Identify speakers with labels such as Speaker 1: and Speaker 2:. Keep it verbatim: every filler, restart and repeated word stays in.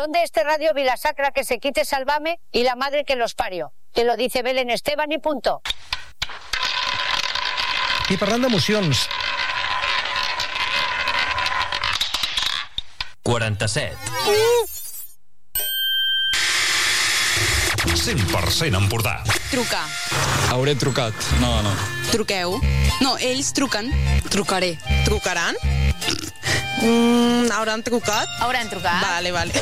Speaker 1: Son de este radio Vilasacra que se quite Salvame y la madre que los parió. Te lo dice Belén Esteban i punto.
Speaker 2: I parlant d'emocions...
Speaker 3: quaranta-set.
Speaker 4: cent per cent Empordà.
Speaker 5: Trucar.
Speaker 6: Hauré trucat. No, no.
Speaker 5: Truqueu. No, ells truquen.
Speaker 7: Trucaré.
Speaker 8: Trucaran? Mm, hauran trucat?
Speaker 5: Hauran trucat.
Speaker 8: Vale, vale.